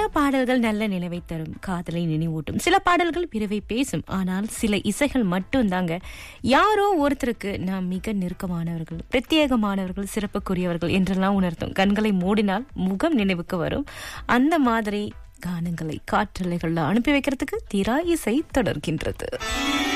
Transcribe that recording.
பாடல்கள் நல்ல நினைவை தரும், காதலை நினைவூட்டும். சில பாடல்கள் பிறவை பேசும். ஆனால் சில இசைகள் மட்டும்தாங்க யாரோ ஒருத்தருக்கு நாம் மிக நெருக்கமானவர்கள், பிரத்யேகமானவர்கள், சிறப்புக்குரியவர்கள் என்றெல்லாம் உணர்த்தும். கண்களை மூடினால் முகம் நினைவுக்கு வரும். அந்த மாதிரி கானங்களை காற்றலைகள்ல அனுப்பி வைக்கிறதுக்கு தீரா இசை தொடர்கின்றது.